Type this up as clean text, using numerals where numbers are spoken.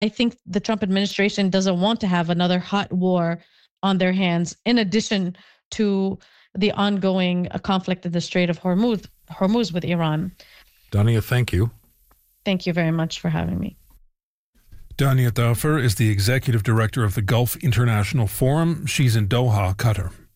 I think the Trump administration doesn't want to have another hot war on their hands, in addition to the ongoing conflict in the Strait of Hormuz with Iran. Dania, thank you. Thank you very much for having me. Dania Thafer is the executive director of the Gulf International Forum. She's in Doha, Qatar.